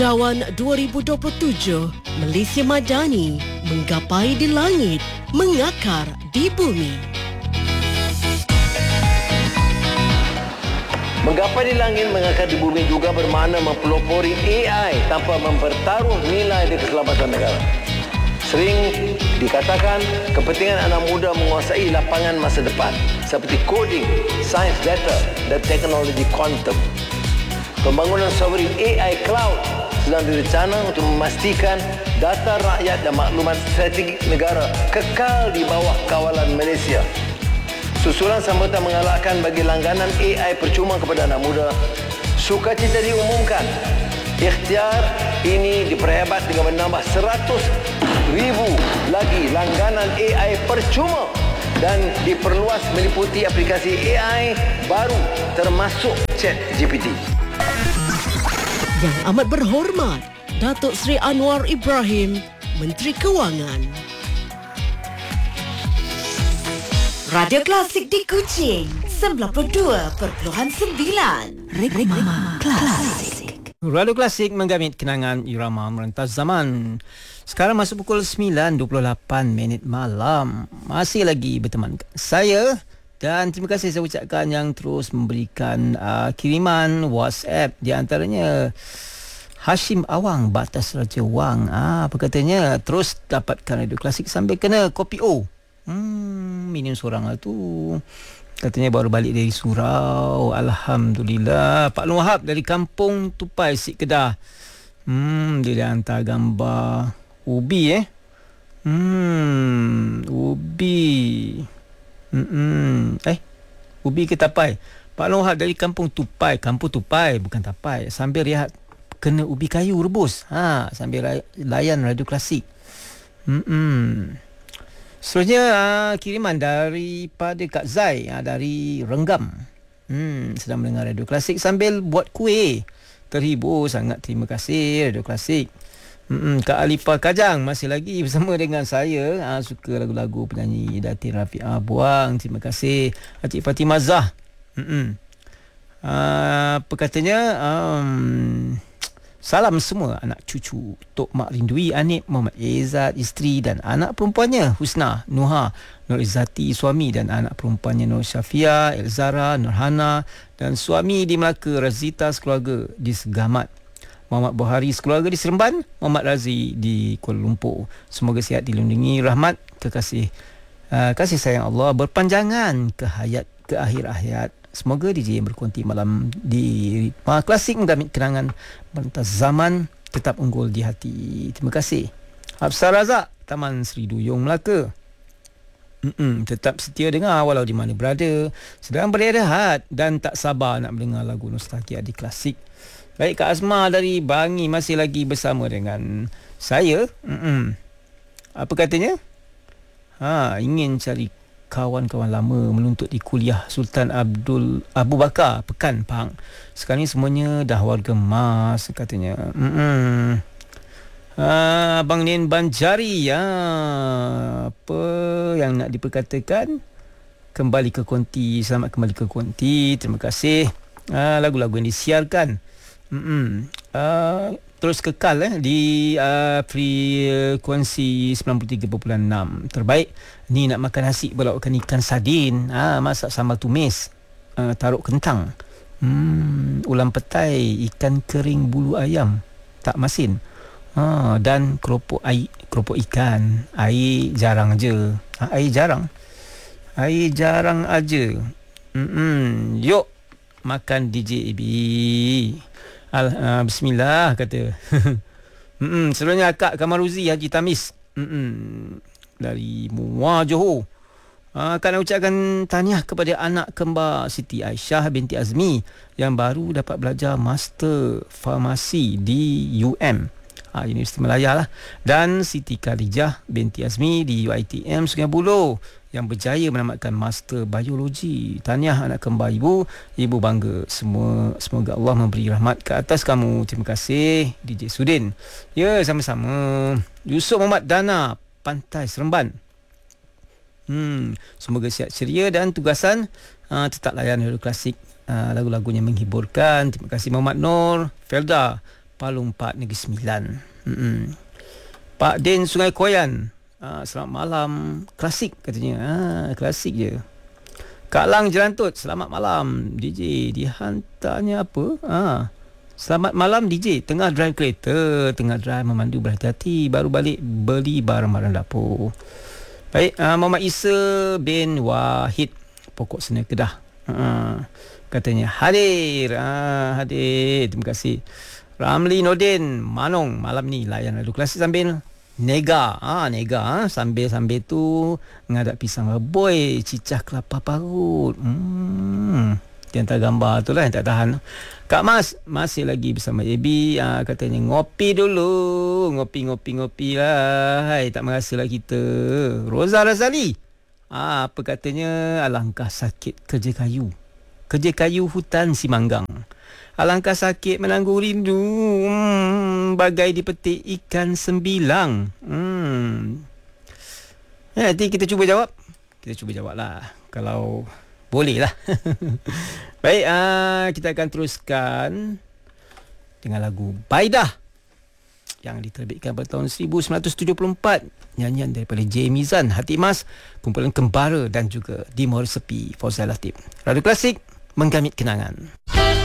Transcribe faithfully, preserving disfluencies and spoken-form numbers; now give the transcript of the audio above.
Dawan dua ribu dua puluh tujuh, Malaysia Madani menggapai di langit, mengakar di bumi. Menggapai di langit, mengakar di bumi juga bermakna mempelopori A I tanpa mempertaruh nilai dan keselamatan negara. Sering dikatakan kepentingan anak muda menguasai lapangan masa depan seperti coding, sains data dan teknologi kuantum. Pembangunan sovereign A I cloud sedang direncana untuk memastikan data rakyat dan maklumat strategik negara kekal di bawah kawalan Malaysia. Susulan sambutan mengalahkan bagi langganan A I percuma kepada anak muda, sukacita diumumkan. Ikhtiar ini diperhebat dengan menambah seratus ribu lagi langganan A I percuma dan diperluas meliputi aplikasi A I baru termasuk ChatGPT. Yang amat berhormat, Datuk Seri Anwar Ibrahim, Menteri Kewangan. Radio Klasik di Kuching, sembilan puluh dua perpuluhan sembilan. Irama Klasik. Radio Klasik menggamit kenangan irama merentas zaman. Sekarang masuk pukul sembilan dua puluh lapan minit malam. Masih lagi bertemankan saya. Dan terima kasih saya ucapkan yang terus memberikan uh, kiriman WhatsApp. Di antaranya Hashim Awang, Batas Raja Wang. Ah, apa katanya? Terus dapatkan Radio Klasik sambil kena kopi O. Hmm, minum seorang lah tu. Katanya baru balik dari surau. Alhamdulillah. Pak Long Wahab dari Kampung Tupai, Sik Kedah. Hmm, dia dah hantar gambar ubi eh. Hmm, ubi. Hmm, eh, ubi ke tapai? Pak Long Wahab dari Kampung Tupai, Kampung Tupai bukan tapai. Sambil rehat kena ubi kayu rebus. Ha, sambil layan Radio Klasik. Hmm. Seterusnya uh, kiriman daripada Kak Zai uh, dari Renggam. Hmm, sedang mendengar Radio Klasik sambil buat kuih. Terhibur sangat, terima kasih Radio Klasik. Hmm, Kak Alifah Kajang masih lagi bersama dengan saya. Uh, suka lagu-lagu penyanyi Datin Rafi'ah Buang. Terima kasih. Cik Fatimah Zah. Hmm. Uh, apa katanya? Um, Salam semua anak cucu Tok Mak Rindui Anip Muhammad Izzat, isteri dan anak perempuannya Husna, Nuha, Nur Izzati suami dan anak perempuannya Nur Syafia, Elzara, Nurhana dan suami di Melaka, Razita sekeluarga di Segamat, Muhammad Buhari sekeluarga di Seremban, Muhammad Razi di Kuala Lumpur. Semoga sihat dilindungi rahmat kekasih uh, kasih sayang Allah berpanjangan ke hayat ke akhir hayat. Semoga D J yang berkonti malam di Ritma Klasik menggamit kenangan merentas zaman tetap unggul di hati. Terima kasih. Hafsah Razak, Taman Seri Duyung, Melaka. Mm-mm, tetap setia dengar walau di mana berada. Sedang berehat dan tak sabar nak mendengar lagu nostalgia di Klasik. Baik, Kak Azma dari Bangi masih lagi bersama dengan saya. Mm-mm. Apa katanya? Ha, ingin cari kawan-kawan lama menuntut di kuliah Sultan Abdul Abu Bakar Pekan, Pahang. Sekarang ni semuanya dah warga emas katanya. Hmm. Ah, Abang Nin Banjari ya. Apa yang nak diperkatakan? Kembali ke konti, selamat kembali ke konti. Terima kasih. Ah, lagu-lagu yang disiarkan. Hmm. Ah, terus kekal eh di uh, frekuensi sembilan puluh tiga perpuluhan enam. Terbaik. Ni nak makan nasi berlaukkan ikan sardin, ah, masak sambal tumis, uh, taruh kentang, hmm, ulam petai, ikan kering bulu ayam tak masin, ah, dan keropok air, keropok ikan. Air jarang je, ah, air jarang air jarang aja. Hmm, yuk makan D J A B. Al, uh, Bismillah kata. Hmm, sebenarnya Akak Kamaruzi Haji Tamis. Hmm, dari Muar Johor. Uh, akan ucapkan tahniah kepada anak kembar Siti Aisyah binti Azmi yang baru dapat belajar master farmasi di U M, uh, Universiti Malaya lah, dan Siti Khadijah binti Azmi di U I T M Sungai Buloh yang berjaya menamatkan master biologi. Tahniah anak kembar ibu. Ibu bangga. Semua, semoga Allah memberi rahmat ke atas kamu. Terima kasih D J Sudin. Ya, sama-sama. Yusuf Muhammad Dana, Pantai Seremban. Hmm, semoga sihat ceria dan tugasan uh, tetap layan Radio Klasik, uh, lagu-lagunya menghiburkan. Terima kasih Muhammad Nur, Felda, Palung Empat Negeri Sembilan. Mm-mm. Pak Den Sungai Koyan, ah, selamat malam. Klasik katanya. Ah, klasik je. Kak Lang Jelantut, selamat malam. D J dihantarnya apa? Ah, selamat malam D J. Tengah drive kereta, tengah drive memandu berhati-hati, baru balik beli barang-barang dapur. Baik, uh, Muhammad Isa bin Wahid, Pokok Sena Kedah. Uh, katanya hadir. Uh, hadir. Terima kasih. Ramli Nordin Manong, malam ni layan Radio Klasik sambil nega. Ah, nega. Ah. Sambil-sambil tu ngadap pisang reboi, cicah kelapa parut. Hmm. Di antara gambar tu lah yang tak tahan. Kak Mas masih lagi bersama A B. Ah, katanya ngopi dulu. Ngopi-ngopi-ngopi lah. Hai, tak merasa lah kita. Roza Razali. Ah, apa katanya? Alangkah sakit kerja kayu. Kerja kayu hutan Simanggang. Alangkah sakit menanggung rindu, hmm, bagai dipetik ikan sembilang. Hmm. Ya, nanti kita cuba jawab. Kita cuba jawab lah. Kalau boleh lah. Baik, uh, kita akan teruskan dengan lagu Baidah yang diterbitkan pada tahun seribu sembilan ratus tujuh puluh empat. Nyanyian daripada J. Mizan, Hati Emas, kumpulan Kembara dan juga Di Muara Sepi, Fauzal Latif. Radio Klasik, menggamit kenangan.